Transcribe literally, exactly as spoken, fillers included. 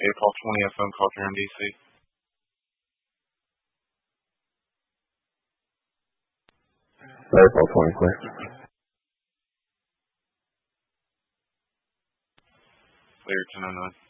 April twentieth phone call here in D C. April twentieth. Clear ten oh nine.